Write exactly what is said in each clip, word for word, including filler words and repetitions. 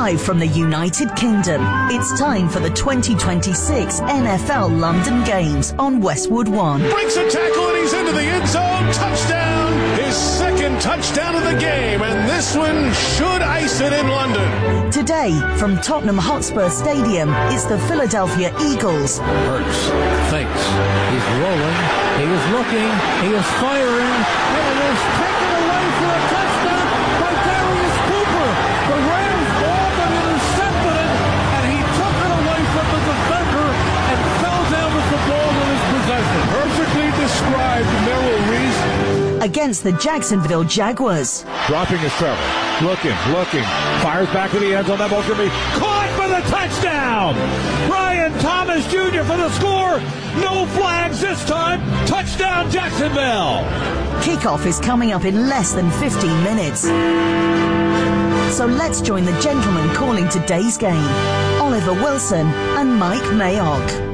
Live from the United Kingdom, it's time for the twenty twenty-six N F L London Games on Westwood One. Breaks a tackle and he's into the end zone. Touchdown! His second touchdown of the game, and this one should ice it in London. Today, from Tottenham Hotspur Stadium, it's the Philadelphia Eagles. Hurts, fakes, he's rolling, he is looking, he is firing, and it is taken away for a touchdown by Darius Cooper. The Rams all but intercepted it, and he took it away from the defender and fell down with the ball in his possession. Perfectly described, Merrill Reese. Against the Jacksonville Jaguars. Dropping his Trevor. Looking, looking. Fires back to the end zone. That ball's going to be caught for the touchdown. Brian Thomas Junior for the score. No flags this time. Touchdown Jacksonville. Kickoff is coming up in less than fifteen minutes. So let's join the gentlemen calling today's game, Oliver Wilson and Mike Mayock.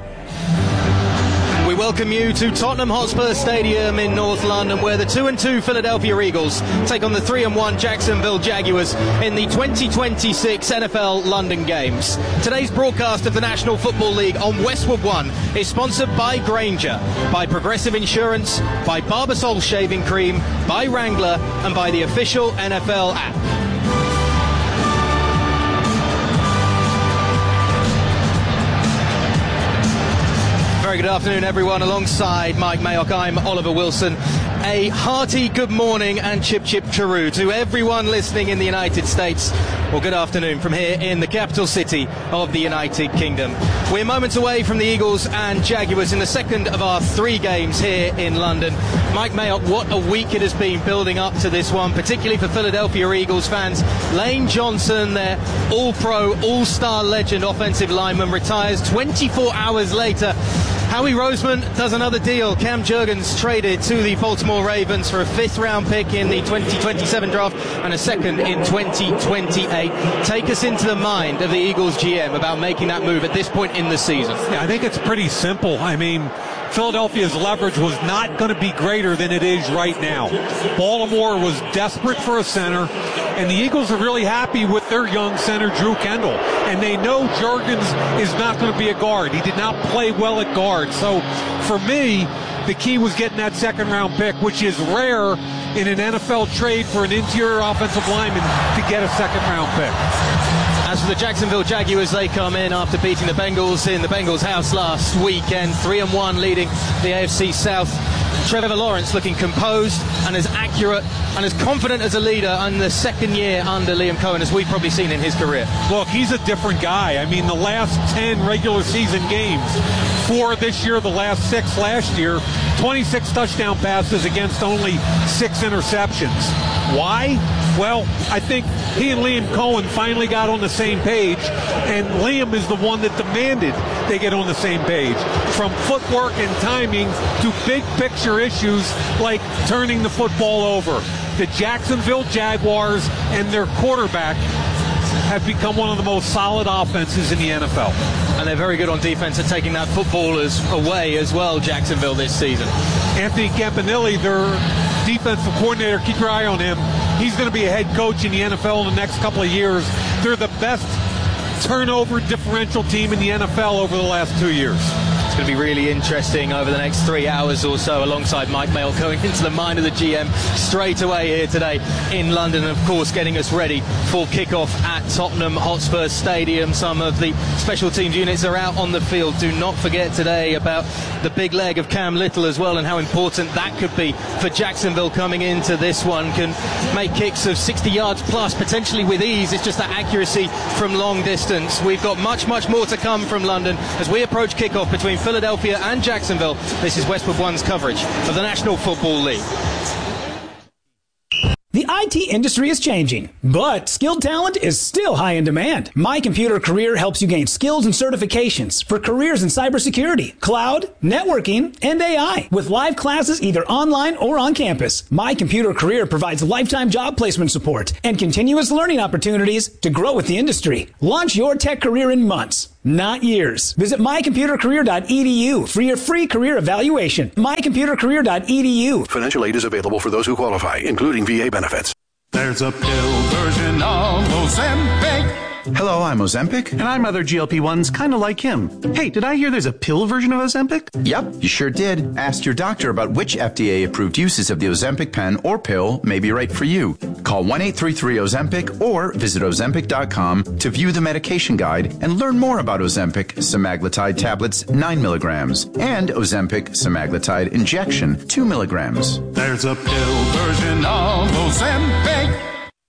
We welcome you to Tottenham Hotspur Stadium in North London, where the two and two Philadelphia Eagles take on the three and one Jacksonville Jaguars in the twenty twenty-six N F L London Games. Today's broadcast of the National Football League on Westwood One is sponsored by Grainger, by Progressive Insurance, by Barbasol Shaving Cream, by Wrangler, and by the official N F L app. Very good afternoon, everyone. Alongside Mike Mayock, I'm Oliver Wilson. A hearty good morning and chip chip chiroo to everyone listening in the United States. Well, good afternoon from here in the capital city of the United Kingdom. We're moments away from the Eagles and Jaguars in the second of our three games here in London. Mike Mayock, what a week it has been building up to this one, particularly for Philadelphia Eagles fans. Lane Johnson, their all-pro, all-star legend offensive lineman, retires twenty-four hours later. Howie Roseman does another deal. Cam Jurgens traded to the Baltimore Ravens for a fifth round pick in the twenty twenty-seven draft and a second in twenty twenty-eight. Take us into the mind of the Eagles G M about making that move at this point in the season. Yeah, I think it's pretty simple. I mean, Philadelphia's leverage was not going to be greater than it is right now. Baltimore was desperate for a center, and the Eagles are really happy with their young center, Drew Kendall. And they know Jurgens is not going to be a guard. He did not play well at guard. So for me, the key was getting that second round pick, which is rare in an N F L trade for an interior offensive lineman to get a second round pick. As for the Jacksonville Jaguars, they come in after beating the Bengals in the Bengals' house last weekend, three and one, leading the A F C South. Trevor Lawrence looking composed and as accurate and as confident as a leader in the second year under Liam Cohen as we've probably seen in his career. Look, he's a different guy. I mean, the last ten regular season games, four this year, the last six last year, twenty-six touchdown passes against only six interceptions. Why? Well, I think he and Liam Cohen finally got on the same page, and Liam is the one that demanded they get on the same page. From footwork and timing to big picture issues like turning the football over. The Jacksonville Jaguars and their quarterback have become one of the most solid offenses in the N F L. And they're very good on defense at taking that footballers away as well, Jacksonville, this season. Anthony Campanelli, their defensive coordinator, keep your eye on him. He's going to be a head coach in the N F L in the next couple of years. They're the best turnover differential team in the N F L over the last two years. It's going to be really interesting over the next three hours or so alongside Mike Mayock going into the mind of the G M straight away here today in London, and of course getting us ready for kickoff at Tottenham Hotspur Stadium. Some of the special teams units are out on the field. Do not forget today about the big leg of Cam Little as well, and how important that could be for Jacksonville coming into this one. Can make kicks of sixty yards plus potentially with ease. It's just that accuracy from long distance. We've got much much more to come from London as we approach kickoff between Philadelphia and Jacksonville. This is Westwood One's coverage of the National Football League. The I T industry is changing, but skilled talent is still high in demand. My Computer Career helps you gain skills and certifications for careers in cybersecurity, cloud, networking, and A I. With live classes either online or on campus, My Computer Career provides lifetime job placement support and continuous learning opportunities to grow with the industry. Launch your tech career in months, not years. Visit my computer career dot e d u for your free career evaluation. my computer career dot e d u. Financial aid is available for those who qualify, including V A benefits. There's a pill version of Ozempic Hello, I'm Ozempic. And I'm other G L P ones kind of like him. Hey, did I hear there's a pill version of Ozempic? Yep, you sure did. Ask your doctor about which F D A-approved uses of the Ozempic pen or pill may be right for you. Call one eight three three Ozempic or visit Ozempic dot com to view the medication guide and learn more about Ozempic semaglutide tablets nine milligrams and Ozempic semaglutide injection two milligrams. There's a pill version of Ozempic.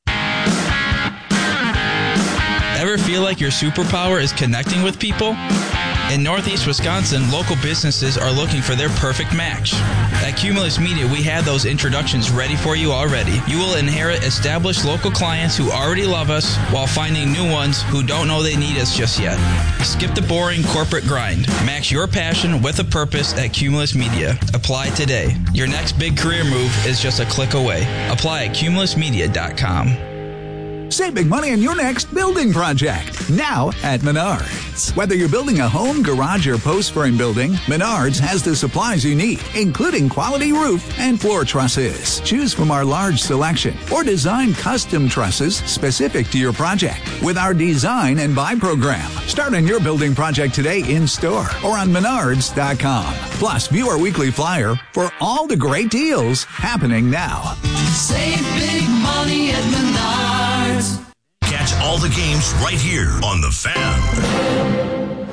Ever feel like your superpower is connecting with people? In Northeast Wisconsin, local businesses are looking for their perfect match. At Cumulus Media, we have those introductions ready for you already. You will inherit established local clients who already love us while finding new ones who don't know they need us just yet. Skip the boring corporate grind. Match your passion with a purpose at Cumulus Media. Apply today. Your next big career move is just a click away. Apply at cumulus media dot com. Save big money on your next building project, now at Menards. Whether you're building a home, garage, or post frame building, Menards has the supplies you need, including quality roof and floor trusses. Choose from our large selection or design custom trusses specific to your project with our design and buy program. Start on your building project today in store or on menards dot com. Plus, view our weekly flyer for all the great deals happening now. Save big money at Menards. Catch all the games right here on The Fan.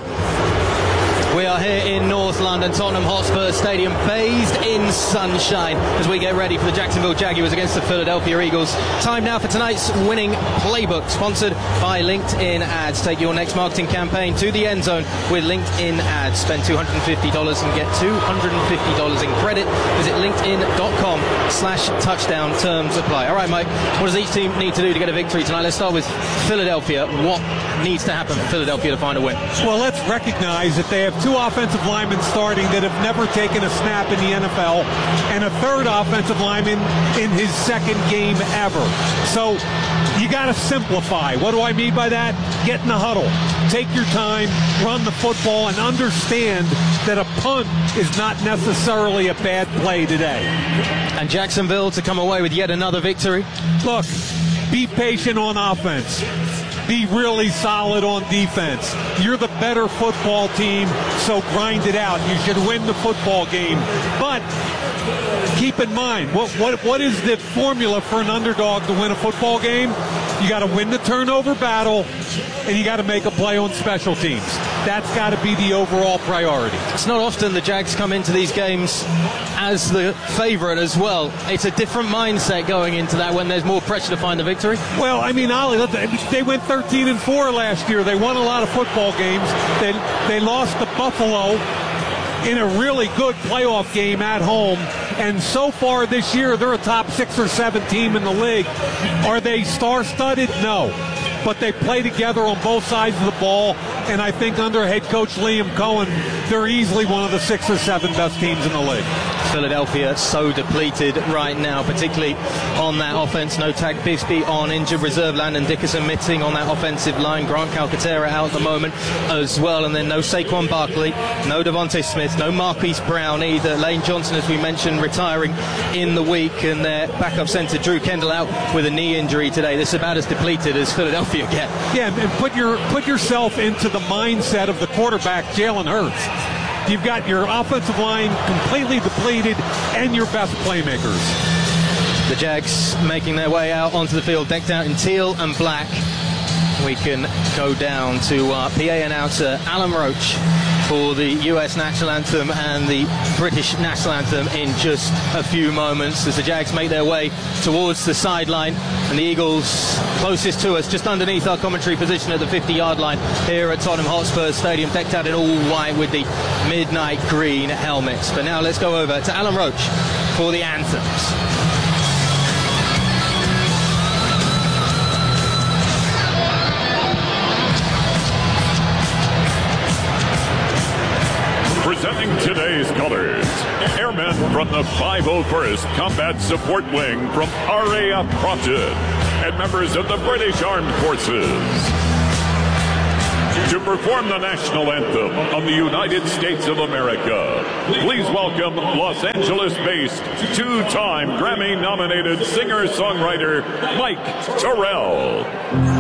We are here in North London, Tottenham Hotspur Stadium, bathed in sunshine as we get ready for the Jacksonville Jaguars against the Philadelphia Eagles. Time now for tonight's winning playbook, sponsored by LinkedIn Ads. Take your next marketing campaign to the end zone with LinkedIn Ads. Spend two hundred fifty dollars and get two hundred fifty dollars in credit. Visit linkedin dot com slash touchdown. Terms apply. All right, Mike, what does each team need to do to get a victory tonight? Let's start with Philadelphia. What needs to happen for Philadelphia to find a win? Well, let's recognize that they have two offensive linemen starting that have never taken a snap in the N F L, and a third offensive lineman in his second game ever. So you got to simplify. What do I mean by that? Get in the huddle. Take your time, run the football, and understand that a punt is not necessarily a bad play today. And Jacksonville to come away with yet another victory. Look, be patient on offense. Be really solid on defense. You're the better football team, so grind it out. You should win the football game. But keep in mind, what what what is the formula for an underdog to win a football game? You got to win the turnover battle, and you got to make a play on special teams. That's got to be the overall priority. It's not often the Jags come into these games as the favorite as well. It's a different mindset going into that when there's more pressure to find the victory. Well, I mean, Ollie, they went thirteen and four last year. They won a lot of football games. They they lost to Buffalo in a really good playoff game at home. And so far this year, they're a top six or seven team in the league. Are they star-studded? No. But they play together on both sides of the ball, and I think under head coach Liam Cohen, they're easily one of the six or seven best teams in the league. Philadelphia so depleted right now, particularly on that offense. No Tag Bisbee on injured reserve. Landon Dickerson missing on that offensive line. Grant Calcaterra out at the moment as well. And then no Saquon Barkley, no Devontae Smith, no Marquise Brown either. Lane Johnson, as we mentioned, retiring in the week. And their backup center, Drew Kendall, out with a knee injury today. This is about as depleted as Philadelphia get. Yeah, and put your put yourself into the mindset of the quarterback, Jalen Hurts. You've got your offensive line completely depleted and your best playmakers. The Jags making their way out onto the field, decked out in teal and black. We can go down to our P A announcer, Alan Roach, for the U S national anthem and the British national anthem in just a few moments as the Jags make their way towards the sideline, and the Eagles closest to us, just underneath our commentary position at the fifty-yard line here at Tottenham Hotspur Stadium, decked out in all white with the midnight green helmets. But now let's go over to Alan Roach for the anthems. Presenting today's colors, airmen from the five oh first Combat Support Wing from R A F Crofton and members of the British Armed Forces. To perform the national anthem of the United States of America, please welcome Los Angeles-based, two-time Grammy-nominated singer-songwriter Mike Terrell.